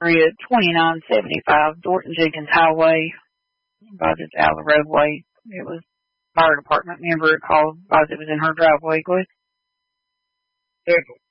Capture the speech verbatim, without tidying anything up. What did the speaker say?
three at twenty-nine seventy-five Dorton Jenkins Highway, advised it's out of the roadway. It was fire department member called, advised it was in her driveway. Go ahead. Schedule.